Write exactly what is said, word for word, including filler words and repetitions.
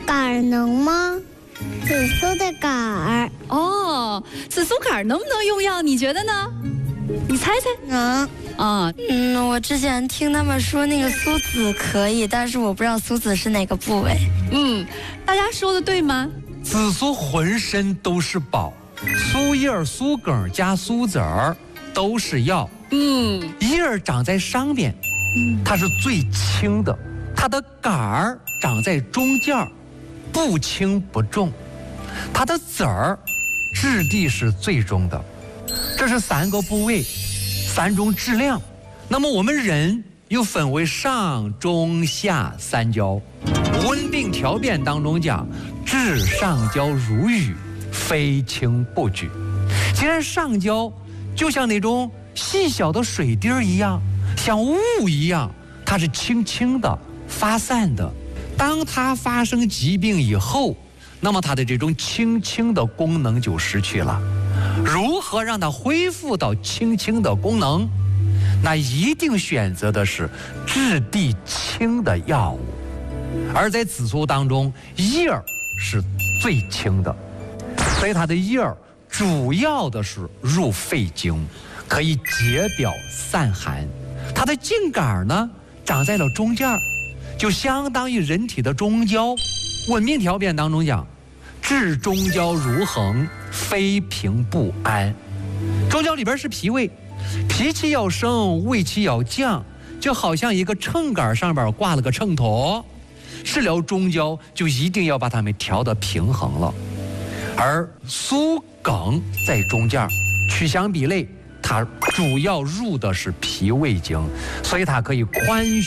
杆儿能吗？紫苏的杆儿。 哦，紫苏杆儿能不能用药？你觉得呢？你猜猜。 能。 啊， 嗯，我之前听他们说那个苏子可以，但是我不知道苏子是哪个部位。 嗯，大家说的对吗？ 紫苏浑身都是宝，苏叶、苏梗加苏籽儿都是药。 嗯， 叶儿长在上边，它是最轻的；它的杆儿长在中间，不轻不重；它的籽儿质地是最重的。这是三个部位，三种质量。那么我们人又分为上、中、下三焦。温病调变当中讲，治上焦如雨，非轻不举。既然上焦就像那种细小的水滴儿一样，像雾一样，它是轻轻的发散的。当它发生疾病以后，那么它的这种轻轻的功能就失去了。如何让它恢复到轻轻的功能？那一定选择的是质地轻的药物。而在紫苏当中，叶儿是最轻的，所以它的叶儿主要的是入肺经，可以解表散寒。它的茎杆呢，长在了中间，就相当于人体的中焦。温病调变当中讲，治中焦如衡，非平不安。中焦里边是脾胃，脾气要升，胃气要降，就好像一个秤杆上边挂了个秤砣。治疗中焦就一定要把它们调得平衡了。而苏梗在中间，取香比类，它主要入的是脾胃经，所以它可以宽